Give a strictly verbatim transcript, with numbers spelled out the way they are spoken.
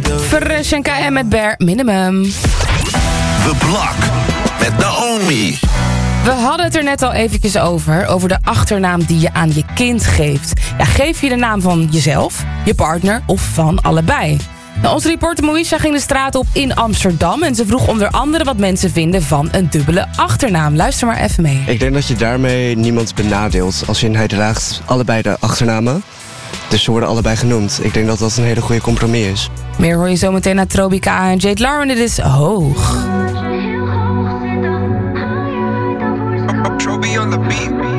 Fresh en K M met Bare Minimum. The Block met Naomi. We hadden het er net al eventjes over, over de achternaam die je aan je kind geeft. Ja, geef je de naam van jezelf, je partner of van allebei? Nou, onze reporter Moesha ging de straat op in Amsterdam en ze vroeg onder andere wat mensen vinden van een dubbele achternaam. Luister maar even mee. Ik denk dat je daarmee niemand benadeelt als je en hij draagt allebei de achternamen. Dus ze worden allebei genoemd. Ik denk dat dat een hele goede compromis is. Meer hoor je zo meteen naar Tropica en Jade Lauren. Dit is Hoog.